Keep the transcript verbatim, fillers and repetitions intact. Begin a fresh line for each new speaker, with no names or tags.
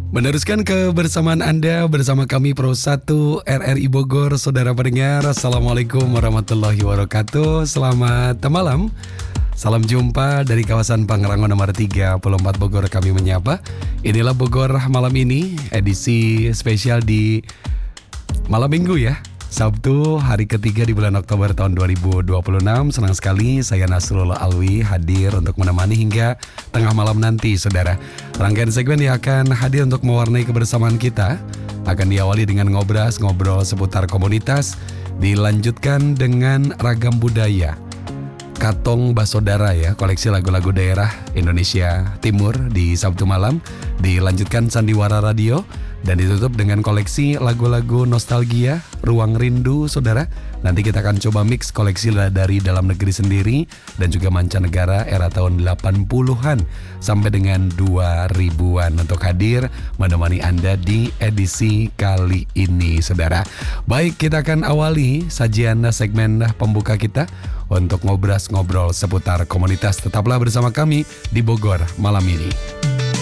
Meneruskan kebersamaan Anda bersama kami Pro satu R R I Bogor. Saudara pendengar, Assalamualaikum warahmatullahi wabarakatuh. Selamat malam. Salam jumpa dari kawasan Pangrango nomor tiga puluh empat Bogor, kami menyapa. Inilah Bogor malam ini, edisi spesial di malam minggu ya, Sabtu hari ketiga di bulan Oktober tahun dua ribu dua puluh enam. Senang sekali saya Nasrul Alwi hadir untuk menemani hingga tengah malam nanti, saudara. Rangkaian segmen yang akan hadir untuk mewarnai kebersamaan kita akan diawali dengan ngobras ngobrol seputar komunitas, dilanjutkan dengan ragam budaya, Katong Basodara ya, koleksi lagu-lagu daerah Indonesia Timur di Sabtu malam, dilanjutkan Sandiwara Radio, dan ditutup dengan koleksi lagu-lagu nostalgia, Ruang Rindu, saudara. Nanti kita akan coba mix koleksi dari dalam negeri sendiri dan juga mancanegara era tahun delapan puluhan sampai dengan dua ribuan untuk hadir menemani Anda di edisi kali ini, saudara. Baik, kita akan awali sajian segmen pembuka kita untuk ngobras ngobrol seputar komunitas. Tetaplah bersama kami di Bogor malam ini.